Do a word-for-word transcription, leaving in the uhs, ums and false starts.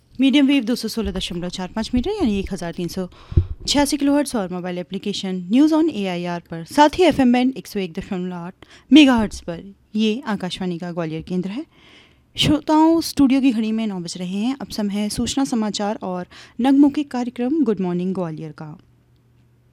Medium wave दो सौ सोलह दशमलव चार पाँच मीटर यानी एक हज़ार तीन सौ छियासी किलो हर्ट्स और mobile application news on A I R पर, साथ ही एफ एम बैंड एक सौ एक दशमलव आठ मेगा हर्ट्स पर। ये आकाशवाणी का ग्वालियर केंद्र है। श्रोताओं, स्टूडियो की घड़ी में नौ बज रहे हैं। अब समय है सूचना समाचार और नगमों के कार्यक्रम गुड मॉर्निंग ग्वालियर का।